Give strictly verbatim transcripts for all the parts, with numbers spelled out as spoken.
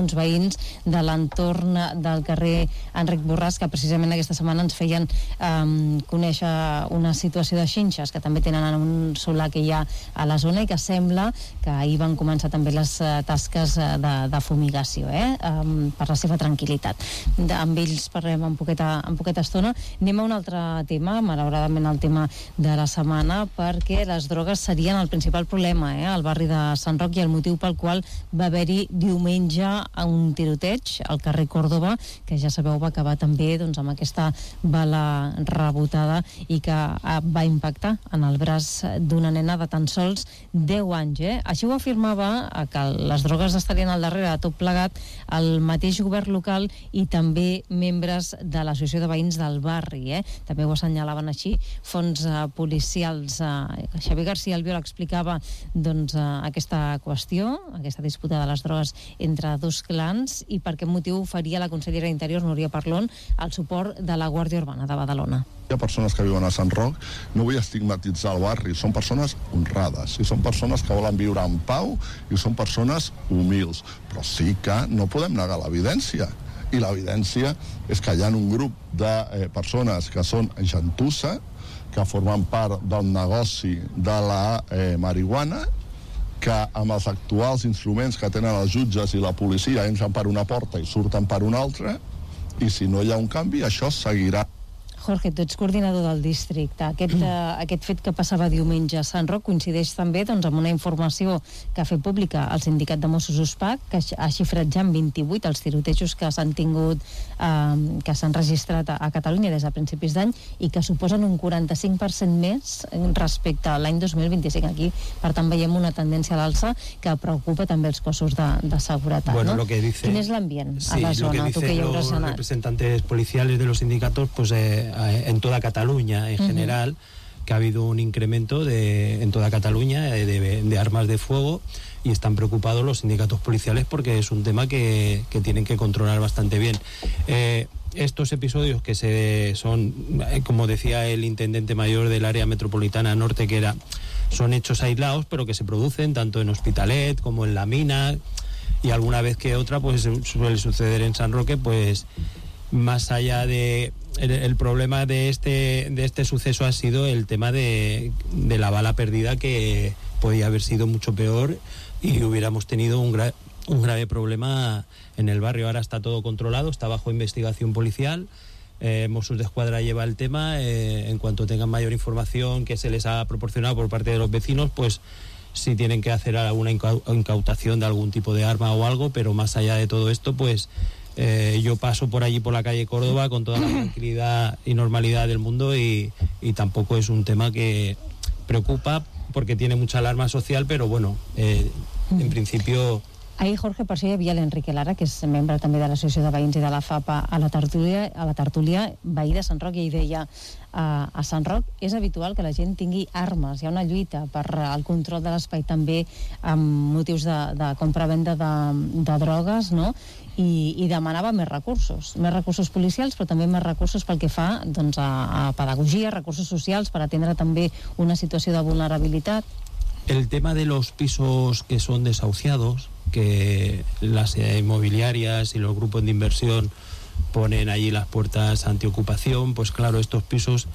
uns veïns de l'entorn del carrer Enric Borràs, que precisament aquesta setmana ens feien um, conèixer una situació de xinxes que també tenen en un solar que hi ha a la zona i que sembla que ahir van començar també les uh, tasques uh, de, de fumigació, eh? um, per la seva tranquil·litat. De, amb ells parlem en poqueta, en poqueta estona. Anem a un altre tema, malauradament el tema de la setmana, perquè les drogues serien el principal problema eh, al barri de Sant Roc, i el motiu pel qual va haver-hi diumenge un tiroteig al carrer Còrdova, que ja sabeu va acabar també doncs, amb aquesta bala rebotada i que va impactar en el braç d'una nena de tan sols deu anys. Eh? Així ho afirmava, que les drogues estarien al darrere de tot plegat, el mateix govern local i també membres de l'associació de veïns del barri. Eh? També ho assenyalaven així fons uh, policials. Uh, Xavier García Albiol explicava doncs, uh, aquesta qüestió, aquesta disputa de les drogues entre dos clans, i per aquest motiu faria la consellera d'Interior, Núria Parlon, el suport de la Guàrdia Urbana de Badalona. Hi ha persones que viuen a Sant Roc, no vull estigmatitzar el barri, són persones honrades, i són persones que volen viure en pau, i són persones humils, però sí que no podem negar l'evidència. I l'evidència és que hi ha un grup de eh, persones que són gentussa, que formen part del negoci de la eh, marihuana, que amb els actuals instruments que tenen els jutges i la policia entren per una porta i surten per una altra, i si no hi ha un canvi, això seguirà. Jorge, tu ets coordinador del districte. Aquest, uh, aquest fet que passava diumenge a Sant Roc coincideix també doncs, amb una informació que ha fet pública el sindicat de Mossos USPAC, que ha xifrat ja en vint-i-vuit els tirotejos que s'han tingut, uh, que s'han registrat a, a Catalunya des de principis d'any, i que suposen un quaranta-cinc per cent més respecte a l'any dos mil vint-i-cinc. Aquí, per tant, veiem una tendència a l'alça que preocupa també els cossos de, de seguretat. Bueno, ¿no? lo que dice, ¿Quién es l'ambient sí, a la zona? Lo que dicen los representantes policiales de los sindicatos, pues eh, en toda Cataluña en uh-huh. general, que ha habido un incremento de, en toda Cataluña de, de, de armas de fuego, y están preocupados los sindicatos policiales porque es un tema que, que tienen que controlar bastante bien. Eh, estos episodios que se son, como decía el intendente mayor del área metropolitana norte, que era, son hechos aislados, pero que se producen tanto en Hospitalet como en La Mina, y alguna vez que otra pues suele suceder en San Roque. Pues más allá de el, el problema de este de este suceso ha sido el tema de, de la bala perdida, que podía haber sido mucho peor y hubiéramos tenido un, gra, un grave problema en el barrio. Ahora está todo controlado, está bajo investigación policial. eh, Mossos de Escuadra lleva el tema. Eh, en cuanto tengan mayor información que se les ha proporcionado por parte de los vecinos, pues si tienen que hacer alguna incautación de algún tipo de arma o algo. Pero más allá de todo esto, pues Eh, yo paso por allí por la calle Córdoba con toda la tranquilidad y normalidad del mundo, y, y tampoco es un tema que preocupa porque tiene mucha alarma social, pero bueno, eh, en principio... Ahir, Jorge, per això hi havia l'Enrique Lara, que és membre també de l'Associació de Veïns i de la FAPA, a la tertúlia, a la tertúlia veí de Sant Roc, i ell deia a, a Sant Roc és habitual que la gent tingui armes, hi ha una lluita per el control de l'espai també amb motius de, de compra-venda de, de drogues, no? I, i demanava més recursos, més recursos policials, però també més recursos pel que fa doncs, a, a pedagogia, recursos socials per atendre també una situació de vulnerabilitat. El tema de los pisos que son desahuciados, que las inmobiliarias y los grupos de inversión ponen allí las puertas antiocupación, pues claro, estos pisos,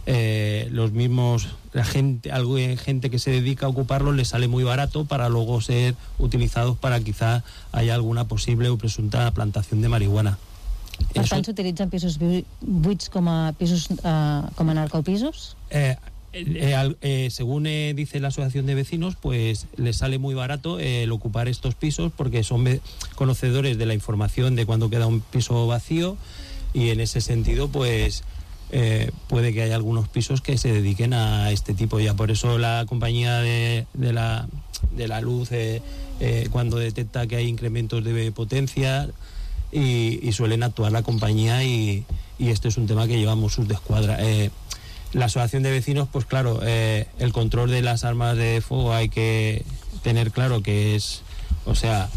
eh, los mismos, la gente, algo gente que se dedica a ocuparlos les sale muy barato para luego ser utilizados para quizá haya alguna posible o presunta plantación de marihuana. Per Eso, tant, s'utilitzen pisos buits com a pisos eh, com a narcopisos? Eh, Eh, eh, según eh, dice la asociación de vecinos, pues les sale muy barato eh, el ocupar estos pisos, porque son conocedores de la información de cuando queda un piso vacío, y en ese sentido pues eh, puede que haya algunos pisos que se dediquen a este tipo. Ya por eso la compañía de, de, la, de la luz eh, eh, cuando detecta que hay incrementos de potencia y, y suelen actuar la compañía, y, y este es un tema que llevamos Mossos de Escuadra. Eh, La asociación de vecinos, pues claro, eh, el control de las armas de fuego hay que tener claro que es, o sea,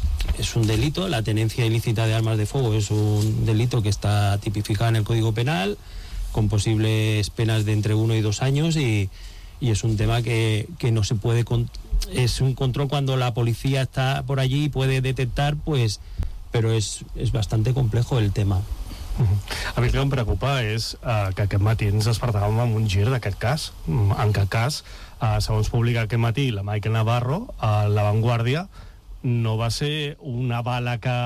es un delito. La tenencia ilícita de armas de fuego es un delito que está tipificado en el Código Penal, con posibles penas de entre uno y dos años, y, y es un tema que, que no se puede, es un control cuando la policía está por allí y puede detectar, pues pero es, es bastante complejo el tema. A mi el que em preocupa és uh, que aquest matí ens despertàvem amb un gir d'aquest cas, en aquest cas, uh, segons publica aquest matí la Michael Navarro, a La Vanguardia, no va ser una bala que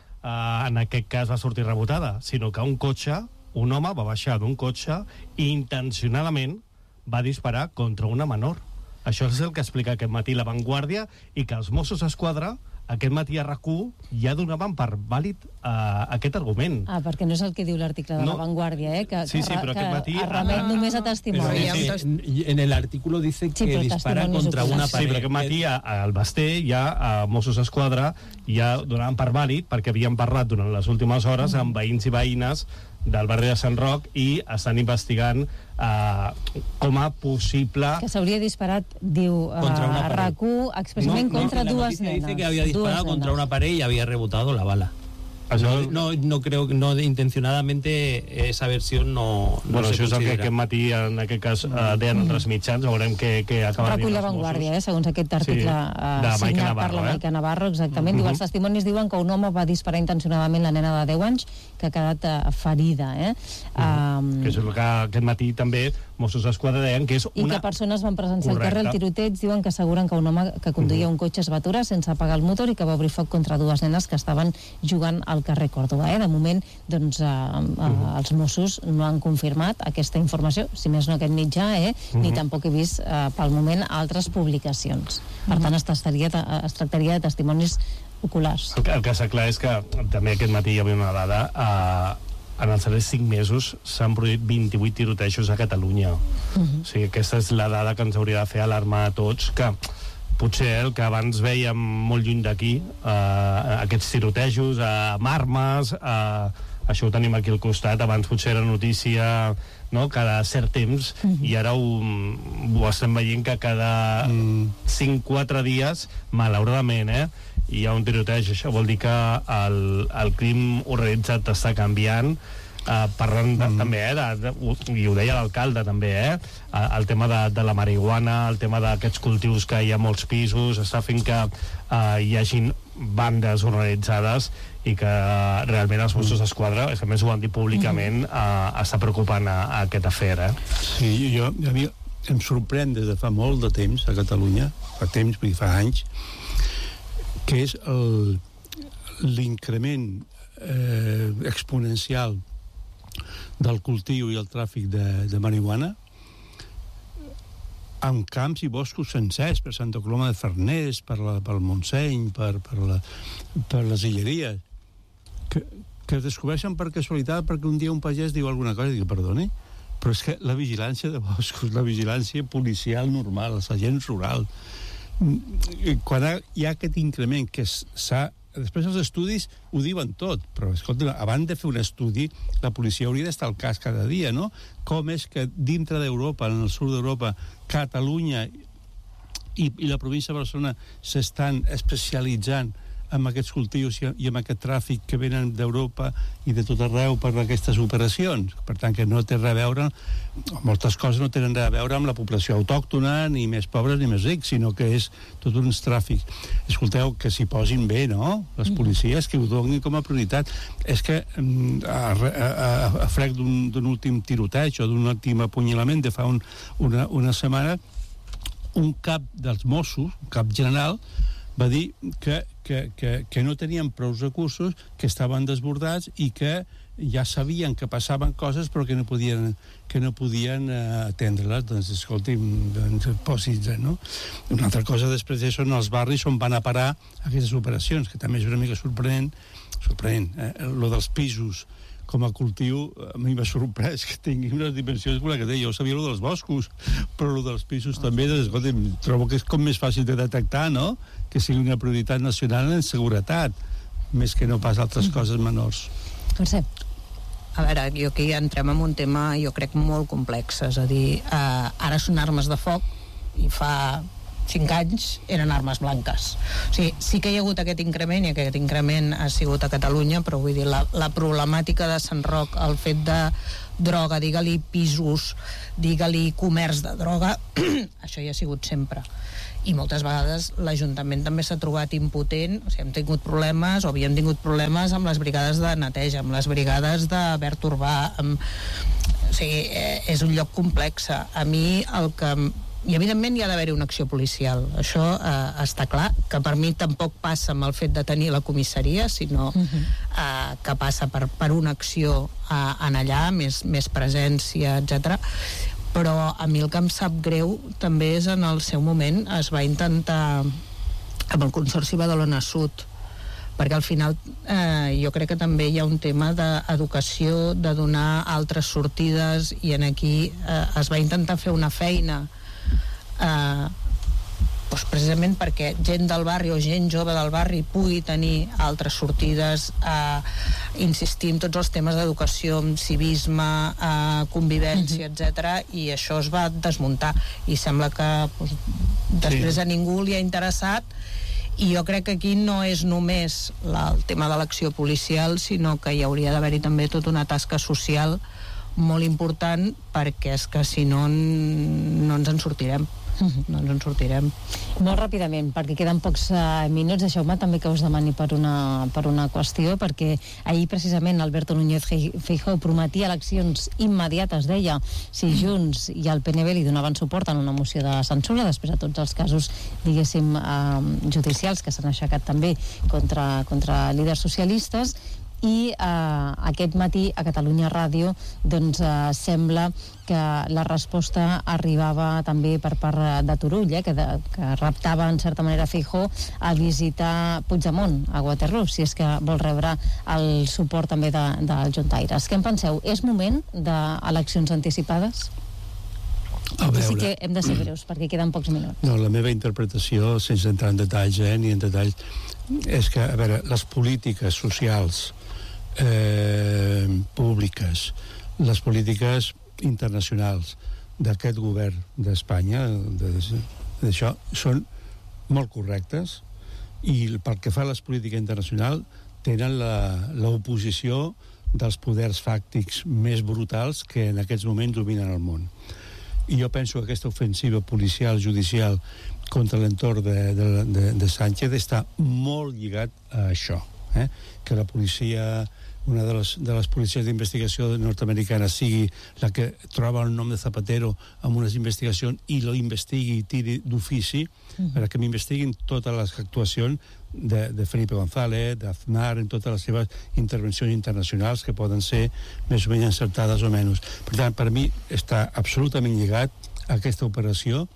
uh, en aquest cas va sortir rebotada, sinó que un cotxe, un home va baixar d'un cotxe i intencionadament va disparar contra una menor. Això és el que explica aquest matí La Vanguardia, i que els Mossos d'Esquadra aquest matí a RAC u ja donaven per vàlid uh, aquest argument. Ah, perquè no és el que diu l'article de no. La Vanguardia, eh? Que, sí, sí, que, però que aquest matí... es remet Ah, només a testimonis. Sí, sí. En el artículo dice sí, que dispara contra una pared. Sí, però aquest matí al Basté ja a Mossos d'Esquadra ja donaven per vàlid perquè havien parlat durant les últimes hores amb veïns i veïnes del barri de Sant Roc i estan investigant uh, com a possible... Que s'hauria disparat, diu uh, a RAC u, expressament no, contra no, dues nenes. Dice que había disparado contra una pared y había rebotado la bala. No, no, no creo que no intencionadamente esa versión no, no bueno, se això és el que considera. aquest matí en aquest cas uh, deien altres mitjans, veurem què, què acaba Recull dient La els Vanguardia, Mossos. eh, segons aquest article Sí, uh, signat Navarro, per la eh? Maica Navarro, exactament. Uh -huh. Diu, els testimonis diuen que un home va disparar intencionadament la nena de deu anys que ha quedat uh, ferida. Eh? Uh -huh. um, que és el que aquest matí també Mossos d'Esquadra deien que és una... I que persones van presenciar Correcte. al carrer el tiroteig, diuen que asseguren que un home que conduïa uh -huh. un cotxe es va aturar sense apagar el motor i que va obrir foc contra dues nenes que estaven jugant al carrer Còrdova. Eh? De moment, doncs, eh, eh, uh -huh. els Mossos no han confirmat aquesta informació, si més no aquest mitjà, eh? uh -huh. ni tampoc he vist eh, pel moment altres publicacions. Per tant, es, tastaria, es tractaria de testimonis oculars. El que, el que està clar és que també aquest matí hi havia una dada... Eh, en els darrers cinc mesos s'han produït vint-i-vuit tirotejos a Catalunya. Uh-huh. O sigui, aquesta és la dada que ens hauria de fer alarmar a tots, que potser el que abans veiem molt lluny d'aquí, eh, aquests tirotejos eh, amb armes, eh, això ho tenim aquí al costat, abans potser era notícia, no?, cada cert temps, uh-huh. i ara ho, ho estem veient que cada mm. cinc quatre dies, malauradament, eh, hi ha un tiroteig. Això vol dir que el, el crim organitzat està canviant. Uh, parlant de, mm. també, eh, de, de, i ho deia l'alcalde també, eh, el tema de, de la marihuana, el tema d'aquests cultius que hi ha molts pisos, està fent que uh, hi hagin bandes organitzades i que uh, realment els Mossos d'Esquadra, és que més ho han dit públicament, uh, està preocupant a, a aquest afer. Eh? Sí, jo, a mi em sorprèn des de fa molt de temps a Catalunya, fa temps, perquè fa anys, que és el, l'increment eh, exponencial del cultiu i el tràfic de, de marihuana amb camps i boscos sencers, per Santa Coloma de Farners, per la, pel Montseny, per, per, la, per les Illeries, que, que es descobreixen per casualitat perquè un dia un pagès diu alguna cosa i diu, perdoni, però és que la vigilància de boscos, la vigilància policial normal, els agents rurals, quan hi ha aquest increment que s'ha... Després els estudis ho diuen tot, però escolta, abans de fer un estudi la policia hauria d'estar al cas cada dia, no? Com és que dintre d'Europa, en el sud d'Europa, Catalunya i, i la província de Barcelona s'estan especialitzant amb aquests cultius i, i amb aquest tràfic que venen d'Europa i de tot arreu per aquestes operacions. Per tant, que no té res a veure, moltes coses no tenen res a veure amb la població autòctona, ni més pobres ni més rics, sinó que és tot uns tràfics. Escolteu, que s'hi posin bé, no?, les policies, que ho donin com a prioritat. És que a, a, a frec d'un, d'un últim tiroteig o d'un últim apunyalament de fa un, una, una setmana, un cap dels Mossos, un cap general, va dir que, que, que, que no tenien prou recursos, que estaven desbordats i que ja sabien que passaven coses però que no podien, que no podien uh, atendre-les. Doncs, escolti, doncs, posis, no? Una altra cosa després d'això, en els barris on van a parar aquestes operacions, que també és una mica sorprenent, sorprenent, eh? Lo dels pisos com a cultiu, a mi m'ha sorprès que tingui unes dimensions com la que deia. Jo sabia lo dels boscos, però lo dels pisos també, doncs, escolta, trobo que és com més fàcil de detectar, no?, que sigui una prioritat nacional en seguretat, més que no pas altres coses menors. Mercè. A veure, jo aquí entrem en un tema, jo crec, molt complex, és a dir, eh, ara són armes de foc i fa cinc anys eren armes blanques. O sigui, sí que hi ha hagut aquest increment i aquest increment ha sigut a Catalunya, però vull dir, la, la problemàtica de Sant Roc, el fet de droga, digue-li pisos, digue-li comerç de droga, això hi ha sigut sempre. i moltes vegades l'Ajuntament també s'ha trobat impotent, o sigui, hem tingut problemes o havíem tingut problemes amb les brigades de neteja, amb les brigades de verd urbà, amb... o sigui, eh, és un lloc complex. A mi el que... I evidentment hi ha d'haver-hi una acció policial, això eh, està clar, que per mi tampoc passa amb el fet de tenir la comissaria, sinó uh-huh. eh, que passa per, per una acció eh, en allà, més, més presència, etcètera. Però a mi el que em sap greu també és en el seu moment es va intentar amb el Consorci Badalona Sud, perquè al final eh, jo crec que també hi ha un tema d'educació, de donar altres sortides, i en aquí eh, es va intentar fer una feina eh, doncs precisament perquè gent del barri o gent jove del barri pugui tenir altres sortides, eh, insistir en tots els temes d'educació, civisme, eh, convivència, mm-hmm. etcètera, i això es va desmuntar, i sembla que doncs, després sí. a ningú li ha interessat. I jo crec que aquí no és només la, el tema de l'acció policial, sinó que hi hauria d'haver-hi també tota una tasca social molt important, perquè és que si no no ens en sortirem. No ens en sortirem. Molt ràpidament, perquè queden pocs uh, minuts, deixeu-me també que us demani per una, per una qüestió, perquè ahir precisament Alberto Núñez Feijóo prometia eleccions immediates, deia, si Junts i el P N V li donaven suport en una moció de censura, després de tots els casos, diguéssim, uh, judicials que s'han aixecat també contra, contra líders socialistes. I eh, aquest matí a Catalunya Ràdio doncs eh, sembla que la resposta arribava també per part de Turull, eh, que, de, que raptava en certa manera Feijóo a visitar Puigdemont a Waterloo, si és que vol rebre el suport també de, dels juntaires. Què en penseu? És moment d'eleccions anticipades? A veure, sí que hem de ser breus perquè queden pocs minuts. No, la meva interpretació, sense entrar en detalls, eh, ni en detalls, és que, a veure, les polítiques socials eh, públiques, les polítiques internacionals d'aquest govern d'Espanya, d'això, són molt correctes, i pel que fa a les polítiques internacionals tenen l'oposició dels poders fàctics més brutals que en aquests moments dominen el món. I jo penso que aquesta ofensiva policial, judicial, contra l'entorn de, de, de, de Sánchez està molt lligat a això, eh? Que la policia, una de les, de les policies d'investigació nord-americana sigui la que troba el nom de Zapatero amb unes investigacions i lo investigui i tiri d'ofici, mm-hmm. perquè m'investiguin totes les actuacions de, de Felipe González, d'Aznar, en totes les seves intervencions internacionals que poden ser més o menys encertades o menys. Per tant, per mi està absolutament lligat a aquesta operació,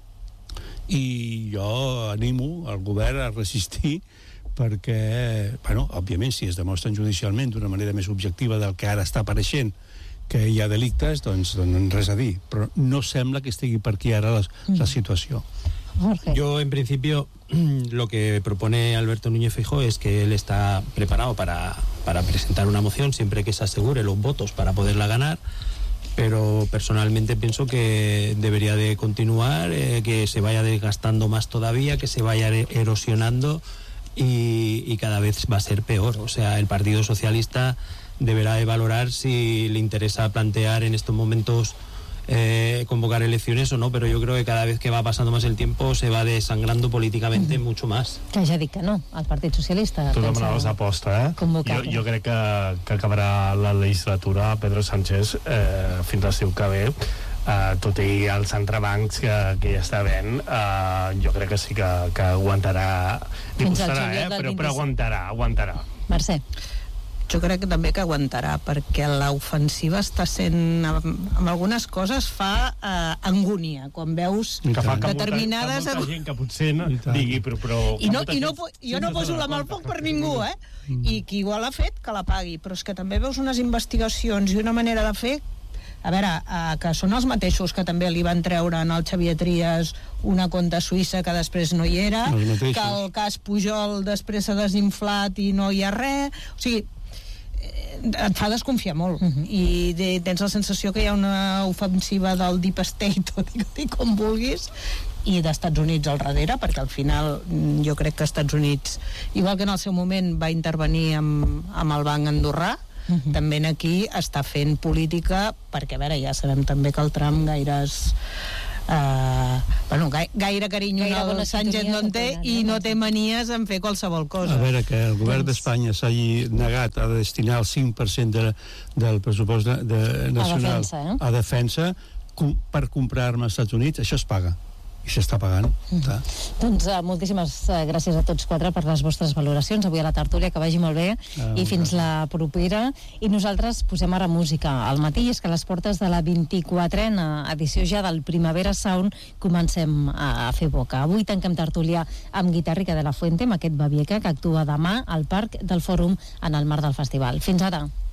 i jo animo el govern a resistir, perquè, bueno, òbviament, si es demostren judicialment d'una manera més objectiva del que ara està apareixent que hi ha delictes, doncs, doncs res a dir. Però no sembla que estigui per aquí ara la, la situació. Jorge. Yo, en principio, lo que propone Alberto Núñez Feijóo es que él está preparado para, para presentar una moción siempre que se asegure los votos para poderla ganar, pero personalmente pienso que debería de continuar, eh, que se vaya desgastando más todavía, que se vaya erosionando y, y cada vez va a ser peor. O sea, el Partido Socialista deberá de valorar si le interesa plantear en estos momentos eh, convocar elecciones o no, pero yo creo que cada vez que va pasando más el tiempo se va desangrando políticamente mm. mucho más. Que ja dic que no, el Partit Socialista tu demanaves aposta, eh? Jo, jo crec que, que acabarà la legislatura Pedro Sánchez eh, fins l'estiu que ve, eh, tot i els entrebancs que, que ja està havent, eh, jo crec que sí que, que aguantarà, li costarà, eh? però, però aguantarà, aguantarà. Mercè. Jo crec que també que aguantarà, perquè l'ofensiva està sent, amb algunes coses fa eh, angúnia, quan veus que fa que determinades... Molta, que molta gent que potser no digui, però... però I, no, i no, jo no poso la mà al foc per ningú, eh? I qui igual ha fet, que la pagui, però és que també veus unes investigacions i una manera de fer, a veure, eh, que són els mateixos que també li van treure en el Xavier Trias una conta suïssa que després no hi era, que el cas Pujol després s'ha desinflat i no hi ha res, o sigui, et fa desconfiar molt, uh-huh. i de, tens la sensació que hi ha una ofensiva del Deep State, o digue-li com vulguis, i d'Estats Units al darrere, perquè al final jo crec que Estats Units, igual que en el seu moment va intervenir amb, amb el banc andorrà, uh-huh. també aquí està fent política, perquè a veure, ja sabem també que el Trump gaires eh, bueno, gai, gaire carinyo al Sánchez no en té i no té manies en fer qualsevol cosa. A veure, que el govern d'Espanya s'hagi negat a destinar el cinc per cent de, del pressupost de, de nacional a defensa, eh? a defensa com, per comprar armes als Estats Units, això es paga i s'està pagant. Mm. Doncs uh, moltíssimes uh, gràcies a tots quatre per les vostres valoracions avui a la tertúlia, que vagi molt bé ah, i fins la propera. I nosaltres posem ara música al matí, i és que a les portes de la vint-i-quatrena edició ja del Primavera Sound comencem a, a fer boca. Avui tanquem tertúlia amb Guitarrica de la Fuente, amb aquest Babieca, que actua demà al Parc del Fòrum en el marc del festival. Fins ara.